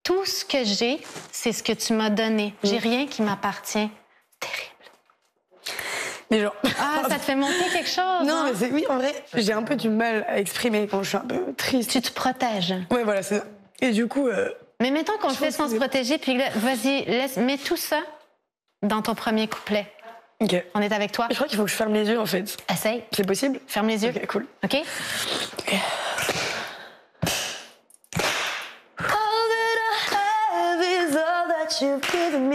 Tout ce que j'ai, c'est ce que tu m'as donné. J'ai rien qui m'appartient. Terrible. Mais genre... Ah, ça te fait monter quelque chose, Non, hein? mais c'est... Oui, en vrai, j'ai un peu du mal à exprimer quand je suis un peu triste. Tu te protèges. Ouais, voilà, c'est ça. Et du coup... Mais mettons qu'on le fait sans se protéger, puis là, vas-y, mets tout ça dans ton premier couplet. Ok. On est avec toi? Je crois qu'il faut que je ferme les yeux, en fait. Essaye. C'est possible? Ferme les yeux. Ok, cool. OK? All that I have is all that you've given